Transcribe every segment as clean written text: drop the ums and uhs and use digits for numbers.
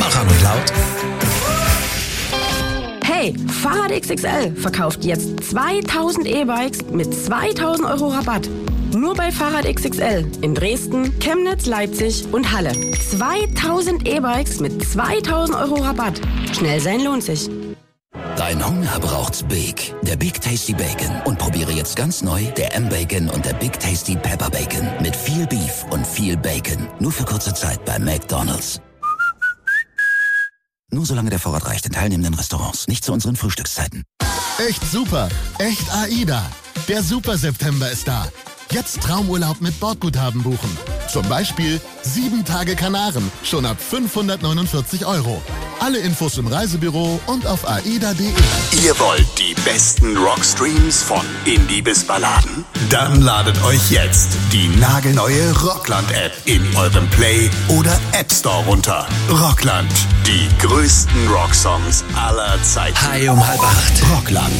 Mach an und laut. Hey, Fahrrad XXL verkauft jetzt 2000 E-Bikes mit 2000 Euro Rabatt. Nur bei Fahrrad XXL in Dresden, Chemnitz, Leipzig und Halle. 2000 E-Bikes mit 2000 Euro Rabatt. Schnell sein lohnt sich. Dein Hunger braucht's Big. Der Big Tasty Bacon. Und probiere jetzt ganz neu der M-Bacon und der Big Tasty Pepper Bacon. Mit viel Beef und viel Bacon. Nur für kurze Zeit bei McDonald's. Nur solange der Vorrat reicht in teilnehmenden Restaurants. Nicht zu unseren Frühstückszeiten. Echt super. Echt AIDA. Der Super September ist da. Jetzt Traumurlaub mit Bordguthaben buchen. Zum Beispiel 7 Tage Kanaren, schon ab 549 Euro. Alle Infos im Reisebüro und auf aida.de. Ihr wollt die besten Rockstreams von Indie bis Balladen? Dann ladet euch jetzt die nagelneue Rockland-App in eurem Play- oder App Store runter. Rockland, die größten Rocksongs aller Zeiten. Hi um 7:30. Rockland.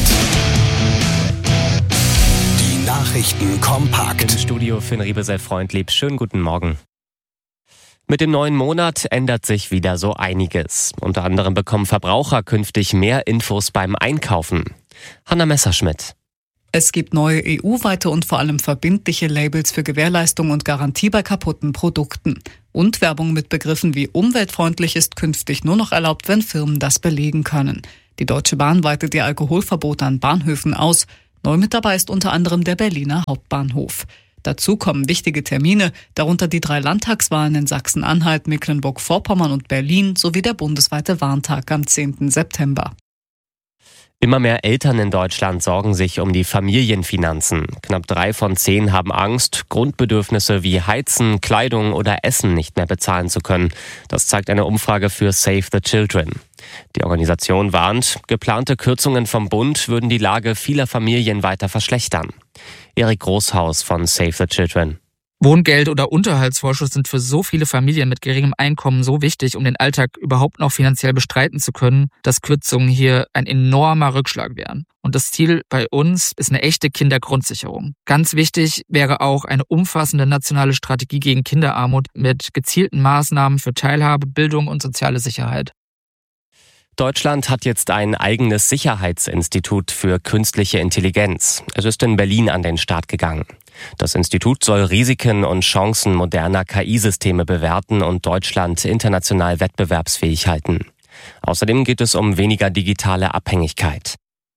Nachrichten kompakt. Im Studio Finn Riebesell-Freundlieb. Schönen guten Morgen. Mit dem neuen Monat ändert sich wieder so einiges. Unter anderem bekommen Verbraucher künftig mehr Infos beim Einkaufen. Hanna Messerschmidt. Es gibt neue EU-weite und vor allem verbindliche Labels für Gewährleistung und Garantie bei kaputten Produkten. Und Werbung mit Begriffen wie umweltfreundlich ist künftig nur noch erlaubt, wenn Firmen das belegen können. Die Deutsche Bahn weitet ihr Alkoholverbot an Bahnhöfen aus. Neu mit dabei ist unter anderem der Berliner Hauptbahnhof. Dazu kommen wichtige Termine, darunter die 3 Landtagswahlen in Sachsen-Anhalt, Mecklenburg-Vorpommern und Berlin sowie der bundesweite Warntag am 10. September. Immer mehr Eltern in Deutschland sorgen sich um die Familienfinanzen. Knapp 3 von 10 haben Angst, Grundbedürfnisse wie Heizen, Kleidung oder Essen nicht mehr bezahlen zu können. Das zeigt eine Umfrage für Save the Children. Die Organisation warnt, geplante Kürzungen vom Bund würden die Lage vieler Familien weiter verschlechtern. Erik Großhaus von Save the Children. Wohngeld oder Unterhaltsvorschuss sind für so viele Familien mit geringem Einkommen so wichtig, um den Alltag überhaupt noch finanziell bestreiten zu können, dass Kürzungen hier ein enormer Rückschlag wären. Und das Ziel bei uns ist eine echte Kindergrundsicherung. Ganz wichtig wäre auch eine umfassende nationale Strategie gegen Kinderarmut mit gezielten Maßnahmen für Teilhabe, Bildung und soziale Sicherheit. Deutschland hat jetzt ein eigenes Sicherheitsinstitut für künstliche Intelligenz. Es ist in Berlin an den Start gegangen. Das Institut soll Risiken und Chancen moderner KI-Systeme bewerten und Deutschland international wettbewerbsfähig halten. Außerdem geht es um weniger digitale Abhängigkeit.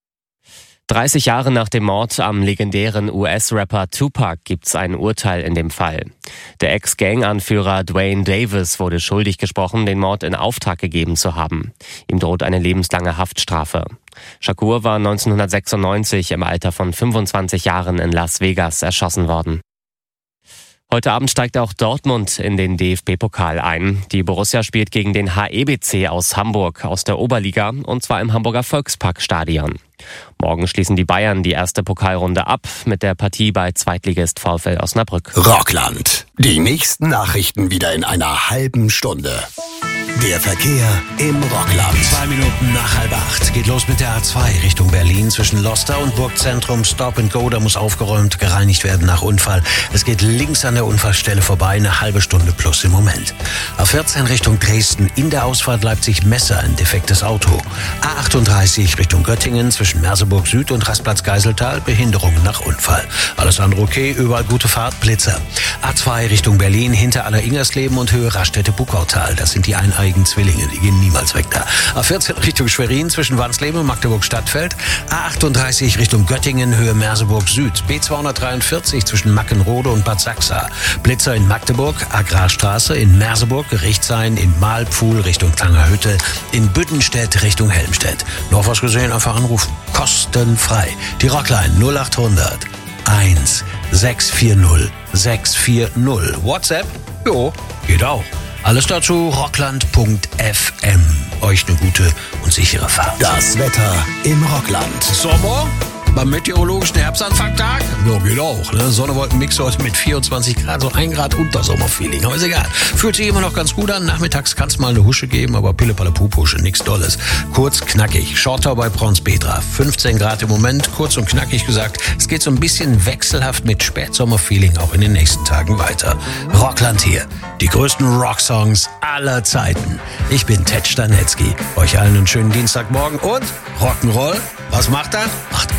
30 Jahre nach dem Mord am legendären US-Rapper Tupac gibt's ein Urteil in dem Fall. Der Ex-Gang-Anführer Dwayne Davis wurde schuldig gesprochen, den Mord in Auftrag gegeben zu haben. Ihm droht eine lebenslange Haftstrafe. Shakur war 1996 im Alter von 25 Jahren in Las Vegas erschossen worden. Heute Abend steigt auch Dortmund in den DFB-Pokal ein. Die Borussia spielt gegen den HEBC aus Hamburg aus der Oberliga und zwar im Hamburger Volksparkstadion. Morgen schließen die Bayern die erste Pokalrunde ab mit der Partie bei Zweitligist VfL Osnabrück. Rockland. Die nächsten Nachrichten wieder in einer halben Stunde. Der Verkehr im Rockland. 2 Minuten nach 7:30 geht los mit der A2 Richtung Berlin zwischen Loster und Burgzentrum. Stop and Go, da muss aufgeräumt, gereinigt werden nach Unfall. Es geht links an der Unfallstelle vorbei, eine halbe Stunde plus im Moment. A14 Richtung Dresden, in der Ausfahrt Leipzig-Messe ein defektes Auto. A38 Richtung Göttingen zwischen Merseburg Süd und Rastplatz Geiseltal, Behinderungen nach Unfall. Alles andere okay, überall gute Fahrt, Blitzer. A2 Richtung Berlin, hinter Aller-Ingersleben und Höhe Raststätte-Buckautal. Das sind die eineiigen Zwillinge, die gehen niemals weg da. A14 Richtung Schwerin zwischen Wansleben und Magdeburg-Stadtfeld. A38 Richtung Göttingen, Höhe Merseburg Süd. B243 zwischen Mackenrode und Bad Sachsa. Blitzer in Magdeburg, Agrarstraße in Merseburg, Gerichtshain in Mahlpfuhl Richtung Tangerhütte, in Büddenstedt Richtung Helmstedt. Noch was gesehen, einfach anrufen. Kostenfrei. Die Rockline 0800 1 640 640. WhatsApp? Jo, geht auch. Alles dazu rockland.fm. Euch eine gute und sichere Fahrt. Das Wetter im Rockland. Sommer? beim meteorologischen Herbstanfangtag? Ja, geht auch. Ne? Sonne-Wolken-Mix heute mit 24 Grad, so 1 Grad unter Sommerfeeling. Aber ist egal. Fühlt sich immer noch ganz gut an. Nachmittags kann es mal eine Husche geben, aber Pille-Palle-Pup-Husche, nichts Dolles. Kurz, knackig. Shortau bei Braunspetra. 15 Grad im Moment, kurz und knackig gesagt. Es geht so ein bisschen wechselhaft mit Spätsommerfeeling auch in den nächsten Tagen weiter. Rockland hier. Die größten Rocksongs aller Zeiten. Ich bin Ted Stanetzky. Euch allen einen schönen Dienstagmorgen und Rock'n'Roll. Was macht er? Macht